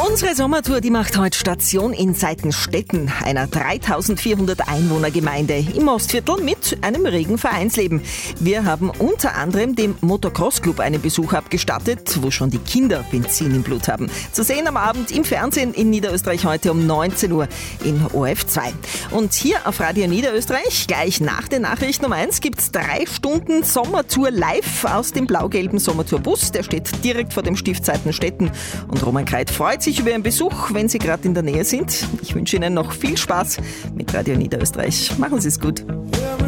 Unsere Sommertour, die macht heute Station in Seitenstetten, einer 3400 Einwohnergemeinde im Ostviertel mit einem regen Vereinsleben. Wir haben unter anderem dem Motocross-Club einen Besuch abgestattet, wo schon die Kinder Benzin im Blut haben. Zu sehen am Abend im Fernsehen in Niederösterreich heute um 19 Uhr in ORF2. Und hier auf Radio Niederösterreich, gleich nach den Nachrichten um 1, gibt's 3 Stunden Sommertour live aus dem blau-gelben Sommertourbus. Der steht direkt vor dem Stift Seitenstetten. Und Roman Kreit freut sich über Ihren Besuch, wenn Sie gerade in der Nähe sind. Ich wünsche Ihnen noch viel Spaß mit Radio Niederösterreich. Machen Sie es gut.